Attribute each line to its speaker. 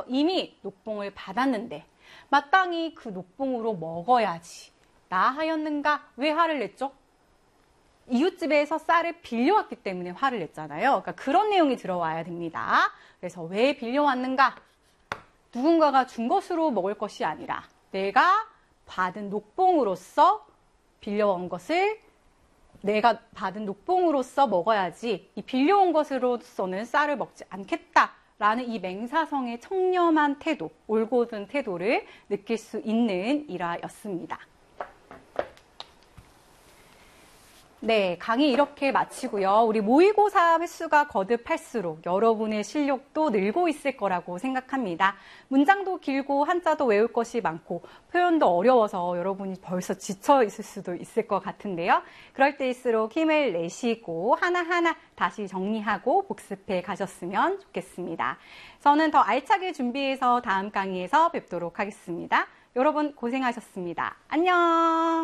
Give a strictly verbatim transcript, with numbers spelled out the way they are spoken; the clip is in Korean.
Speaker 1: 이미 녹봉을 받았는데 마땅히 그 녹봉으로 먹어야지 나 하였는가? 왜 화를 냈죠? 이웃집에서 쌀을 빌려왔기 때문에 화를 냈잖아요. 그러니까 그런 내용이 들어와야 됩니다. 그래서 왜 빌려왔는가? 누군가가 준 것으로 먹을 것이 아니라 내가 받은 녹봉으로서 빌려온 것을 내가 받은 녹봉으로서 먹어야지 이 빌려온 것으로서는 쌀을 먹지 않겠다라는 이 맹사성의 청렴한 태도, 올곧은 태도를 느낄 수 있는 일화였습니다. 네, 강의 이렇게 마치고요. 우리 모의고사 횟수가 거듭할수록 여러분의 실력도 늘고 있을 거라고 생각합니다. 문장도 길고 한자도 외울 것이 많고 표현도 어려워서 여러분이 벌써 지쳐 있을 수도 있을 것 같은데요. 그럴 때일수록 힘을 내시고 하나하나 다시 정리하고 복습해 가셨으면 좋겠습니다. 저는 더 알차게 준비해서 다음 강의에서 뵙도록 하겠습니다. 여러분 고생하셨습니다. 안녕!